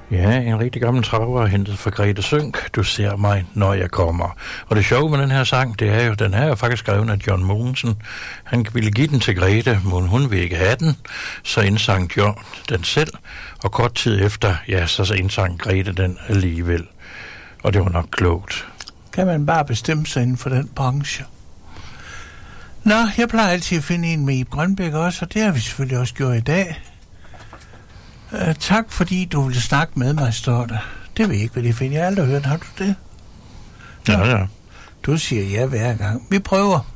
Ja, en rigtig gammel traver hentet fra Grete Sønck. Du ser mig, når jeg kommer. Og det sjove med den her sang, det er jo, den her er faktisk skrevet af John Mogensen. Han ville give den til Grete, men hun ville ikke have den. Så indsang John den selv, og kort tid efter, ja, så indsang Grete den alligevel. Og det var nok klogt. Kan man bare bestemme sig inden for den branche? Nå, jeg plejer altid at finde en med Ib Grønbæk også, og det har vi selvfølgelig også gjort i dag. Tak fordi du ville snakke med mig, står der. Det ved jeg ikke, hvad det finder. Jeg har aldrig hørt. Har du det? Ja. Du siger ja hver gang. Vi prøver.